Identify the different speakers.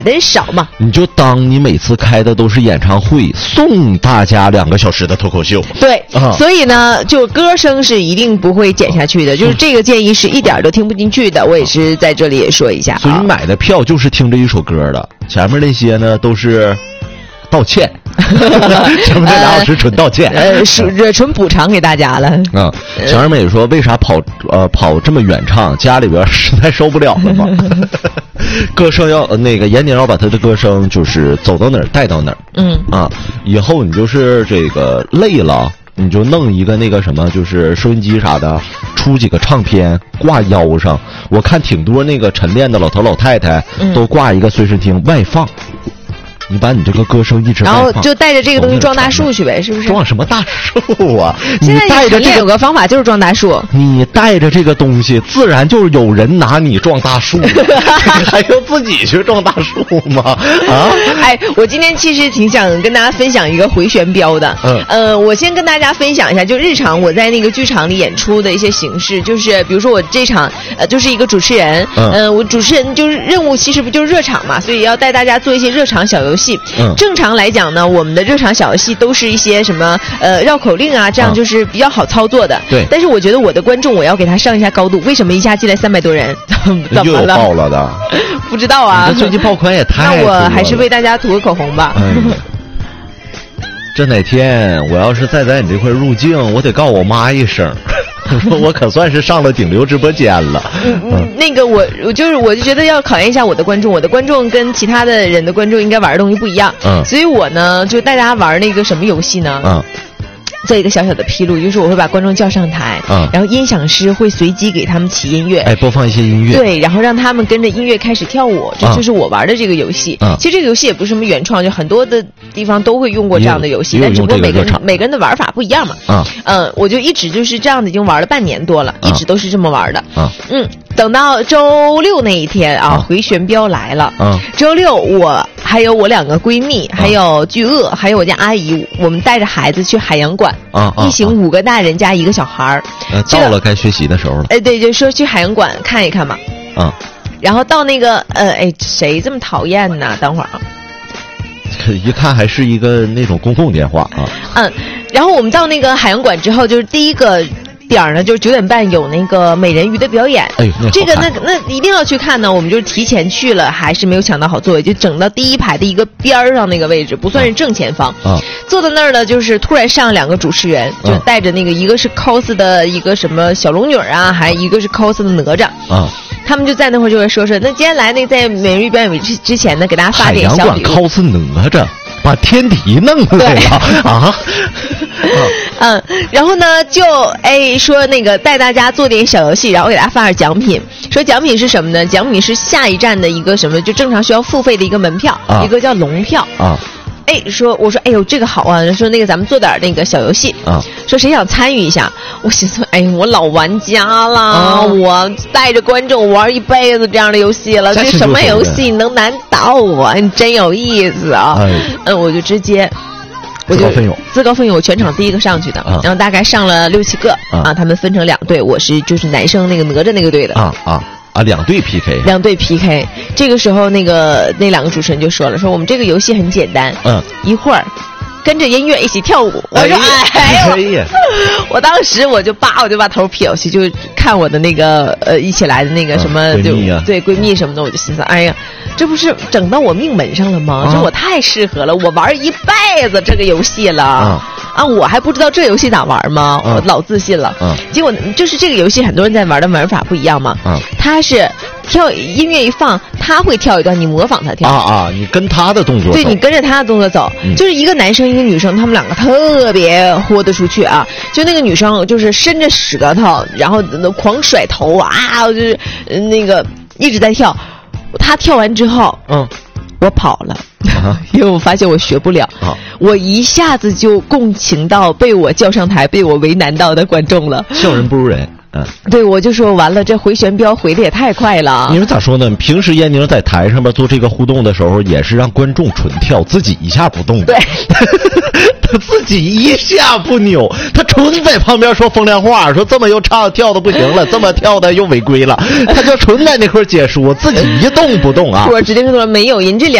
Speaker 1: 人少嘛，
Speaker 2: 你就当你每次开的都是演唱会，送大家2个小时的脱口秀。
Speaker 1: 对，所以呢，就歌声是一定不会减下去的，就是这个建议是一点都听不进去的。我也是在这里也说一下，
Speaker 2: 所以你买的票就是听这一首歌的，前面那些呢都是道歉，前面这2小时纯道歉，
Speaker 1: 纯补偿给大家了。
Speaker 2: 小二妹说为啥跑这么远唱，家里边实在受不了了嘛。歌声要那个严宁要把他的歌声就是走到哪儿带到哪儿。以后你就是这个累了，你就弄一个那个什么，就是收音机啥的，出几个唱片挂腰上。我看挺多那个晨练的老头老太太都挂一个随身听外放。你把你这个歌声一直
Speaker 1: 然后就带着这个东西撞大树去呗，是不是？
Speaker 2: 撞什么大树啊？
Speaker 1: 现在
Speaker 2: 带着这个
Speaker 1: 有个方法就是撞大树。
Speaker 2: 你带着这个东西，自然就有人拿你撞大树，还要自己去撞大树吗？
Speaker 1: 我今天其实挺想跟大家分享一个回旋镖的。我先跟大家分享一下，就日常我在那个剧场里演出的一些形式，就是比如说我这场就是一个主持人，我主持人就是任务其实不就是热场嘛，所以要带大家做一些热场小游戏。正常来讲呢，我们的热场小游戏都是一些什么绕口令啊，这样就是比较好操作的。
Speaker 2: 对。
Speaker 1: 但是我觉得我的观众我要给他上一下高度，为什么一下进来300多人？怎么了？
Speaker 2: 又爆了的？
Speaker 1: 不知道啊。
Speaker 2: 你最近爆款也太多了。
Speaker 1: 那我还是为大家涂个口红吧。
Speaker 2: 这哪天我要是再在你这块入境，我得告我妈一声。我可算是上了顶流直播间了。
Speaker 1: 那个我就觉得要考验一下我的观众，我的观众跟其他的人的观众应该玩的东西不一样。所以我呢就带大家玩那个什么游戏呢？做一个小小的披露，就是我会把观众叫上台，然后音响师会随机给他们起音乐，
Speaker 2: 播放一些音乐，
Speaker 1: 对，然后让他们跟着音乐开始跳舞，这就是我玩的这个游戏。其实这个游戏也不是什么原创，就很多的地方都会用过这样的游戏，但只不过每个人的玩法不一样嘛。我就一直就是这样的，已经玩了半年多了，一直都是这么玩的。等到周六那一天回旋镖来了。周六我还有我2个闺蜜，还有巨鳄，还有我家阿姨，我们带着孩子去海洋馆。一行5个大人加1个小孩。
Speaker 2: 到了该学习的时候了。
Speaker 1: 对，就说去海洋馆看一看嘛。然后到那个谁这么讨厌呢？等会儿
Speaker 2: 一看还是一个那种公共电话啊。
Speaker 1: 然后我们到那个海洋馆之后，就是第一个点呢，就是9点半有那个美人鱼的表演。这个那一定要去看呢。我们就是提前去了，还是没有抢到好座位，就整到第1排的一个边上那个位置，不算是正前方。坐在那儿呢，就是突然上2个主持人，就带着那个一个是 cos 的一个什么小龙女啊，还一个是 cos 的哪吒。他们就在那会儿就会说那今天来那在美人鱼表演之前呢，给大家发点小礼物。
Speaker 2: 海洋馆 cos 哪吒。把天敌弄来了
Speaker 1: 然后呢就说那个带大家做点小游戏，然后给大家发点奖品。说奖品是什么呢？奖品是下一站的一个什么，就正常需要付费的一个门票，一个叫龙票。我说这个好啊，说那个咱们做点那个小游戏说谁想参与一下。我寻思我老玩家了，我带着观众玩一辈子这样的游戏了，这什么游戏能难倒我？你真有意思啊。我就直接自告奋勇，我全场第一个上去的。然后大概上了6、7个他们分成2队，我是就是男生那个哪吒那个队的
Speaker 2: 2队 PK，2
Speaker 1: 队 PK。这个时候那2个主持人就说了，说我们这个游戏很简单，一会儿跟着音乐一起跳舞。我说我当时我就把头撇过去，就看我的那个一起来的那个什么对闺蜜什么的，我就心想这不是整到我命门上了吗？这我太适合了，我玩一辈子这个游戏了我还不知道这游戏咋玩吗？我老自信了。结果就是这个游戏很多人在玩的玩法不一样嘛。他是跳音乐一放，他会跳一段，你模仿他跳
Speaker 2: 你跟他的动作走。
Speaker 1: 对，你跟着他的动作走。就是一个男生一个女生，他们2个特别豁得出去就那个女生就是伸着舌头，然后狂甩头就是那个一直在跳。他跳完之后我跑了因为我发现我学不了我一下子就共情到被我叫上台被我为难到的观众了。
Speaker 2: 笑人不如人。
Speaker 1: 对，我就说完了，这回旋镖回的也太快了。
Speaker 2: 因为咋说呢？平时闫宁在台上面做这个互动的时候，也是让观众纯跳，自己一下不动的。
Speaker 1: 对，
Speaker 2: 他自己一下不扭，他纯在旁边说风凉话，说这么又唱跳的不行了，这么跳的又违规了，他就纯在那块解说，自己一动不动啊。
Speaker 1: 我直接说没有，人这